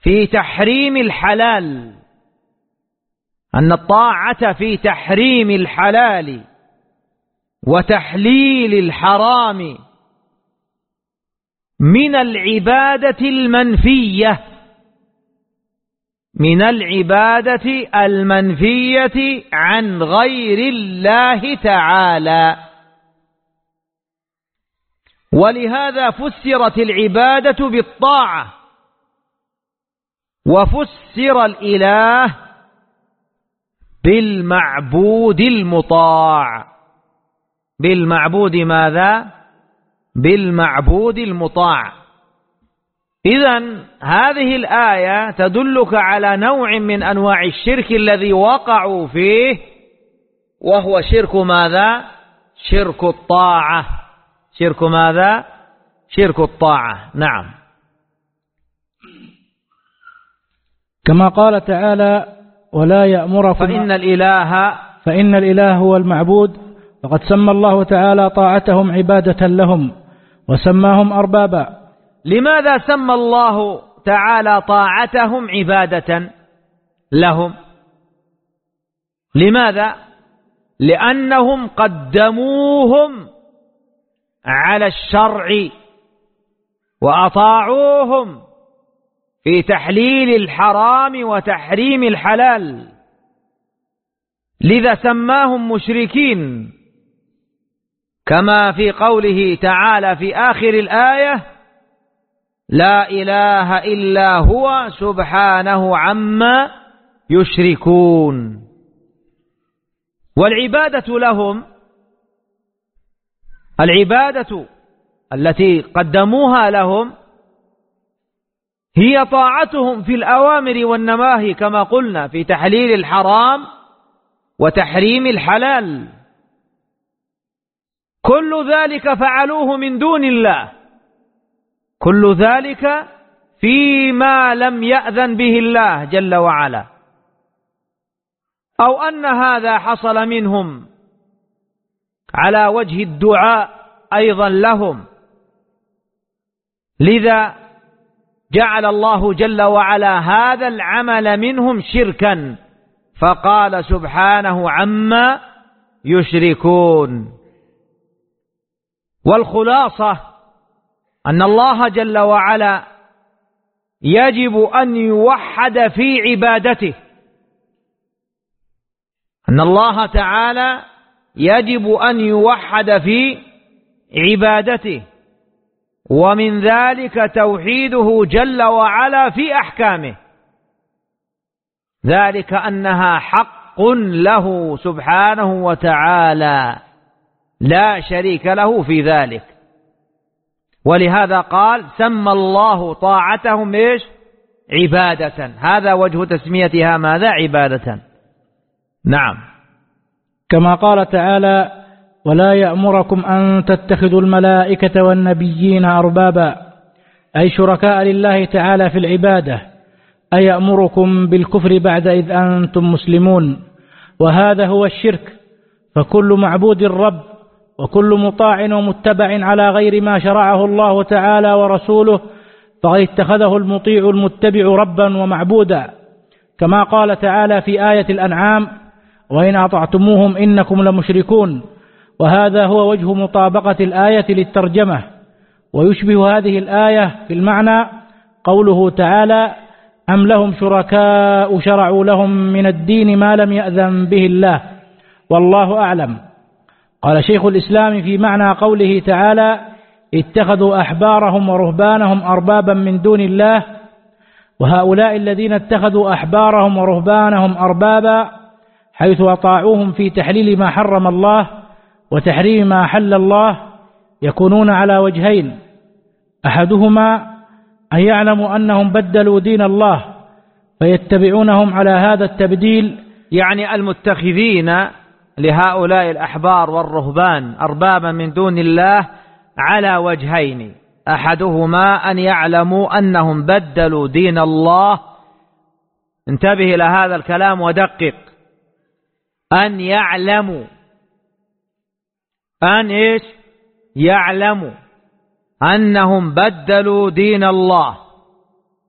في تحريم الحلال، أن الطاعة في تحريم الحلال وتحليل الحرام من العبادة المنفية، من العبادة المنفية عن غير الله تعالى. ولهذا فسرت العبادة بالطاعة، وفسر الإله بالمعبود المطاع. بالمعبود ماذا؟ بالمعبود المطاع. إذن هذه الآية تدلك على نوع من أنواع الشرك الذي وقعوا فيه، وهو شرك ماذا؟ شرك الطاعة. شرك ماذا؟ شرك الطاعة. نعم. كما قال تعالى: ولا يأمركم فإن الإله هو المعبود، فقد سمى الله تعالى طاعتهم عبادة لهم وسماهم أربابا. لماذا سمى الله تعالى طاعتهم عبادة لهم؟ لماذا؟ لأنهم قدموهم على الشرع وأطاعوهم في تحليل الحرام وتحريم الحلال، لذا سماهم مشركين، كما في قوله تعالى في آخر الآية: لا إله إلا هو سبحانه عما يشركون. والعبادة لهم، العبادة التي قدموها لهم هي طاعتهم في الأوامر والنواهي، كما قلنا في تحليل الحرام وتحريم الحلال. كل ذلك فعلوه من دون الله، كل ذلك فيما لم يأذن به الله جل وعلا، أو أن هذا حصل منهم على وجه الدعاء أيضا لهم، لذا جعل الله جل وعلا هذا العمل منهم شركا، فقال سبحانه عما يشركون. والخلاصة أن الله جل وعلا يجب أن يوحد في عبادته، أن الله تعالى يجب أن يوحد في عبادته، ومن ذلك توحيده جل وعلا في أحكامه، ذلك أنها حق له سبحانه وتعالى لا شريك له في ذلك. ولهذا قال سمى الله طاعتهم إيش؟ عبادة. هذا وجه تسميتها ماذا؟ عبادة. نعم. كما قال تعالى: ولا يأمركم أن تتخذوا الملائكة والنبيين أربابا، أي شركاء لله تعالى في العبادة، أي يأمركم بالكفر بعد إذ أنتم مسلمون، وهذا هو الشرك. فكل معبود رب، وكل مطاع ومتبع على غير ما شرعه الله تعالى ورسوله، فقد اتخذه المطيع المتبع ربا ومعبودا، كما قال تعالى في آية الأنعام: وإن أطعتموهم إنكم لمشركون. وهذا هو وجه مطابقة الآية للترجمة. ويشبه هذه الآية في المعنى قوله تعالى: أم لهم شركاء شرعوا لهم من الدين ما لم يأذن به الله، والله أعلم. قال شيخ الإسلام في معنى قوله تعالى: اتخذوا أحبارهم ورهبانهم أربابا من دون الله، وهؤلاء الذين اتخذوا أحبارهم ورهبانهم أربابا حيث أطاعوهم في تحليل ما حرم الله وتحريم ما أحل الله، يكونون على وجهين: أحدهما أن يعلموا أنهم بدلوا دين الله فيتبعونهم على هذا التبديل، يعني المتخذين لهؤلاء الأحبار والرهبان أربابا من دون الله على وجهين: أحدهما أن يعلموا أنهم بدلوا دين الله. انتبه إلى هذا الكلام ودقق. أن يعلموا، أن إيش؟ يعلموا أنهم بدلوا دين الله